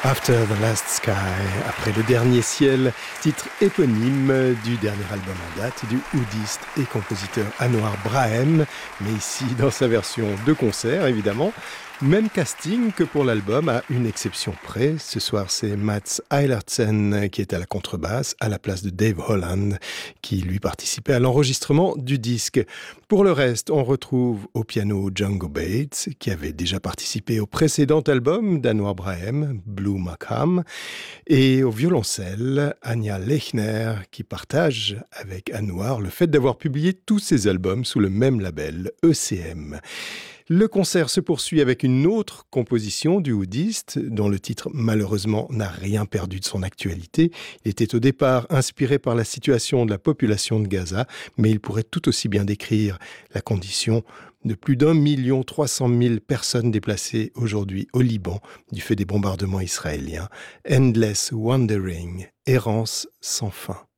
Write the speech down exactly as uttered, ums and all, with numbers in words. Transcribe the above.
After the Last Sky, après le dernier ciel, titre éponyme du dernier album en date du oudiste et compositeur Anouar Brahem, mais ici dans sa version de concert évidemment. Même casting que pour l'album, à une exception près. Ce soir, c'est Mats Eilertsen qui est à la contrebasse, à la place de Dave Holland, qui lui participait à l'enregistrement du disque. Pour le reste, on retrouve au piano Django Bates, qui avait déjà participé au précédent album d'Anouar Brahem, Blue Maqam, et au violoncelle, Anja Lechner, qui partage avec Anouar le fait d'avoir publié tous ses albums sous le même label, E C M. Le concert se poursuit avec une autre composition du oudiste, dont le titre malheureusement n'a rien perdu de son actualité. Il était au départ inspiré par la situation de la population de Gaza, mais il pourrait tout aussi bien décrire la condition de plus d'un million trois cent mille personnes déplacées aujourd'hui au Liban du fait des bombardements israéliens. Endless Wandering, errance sans fin.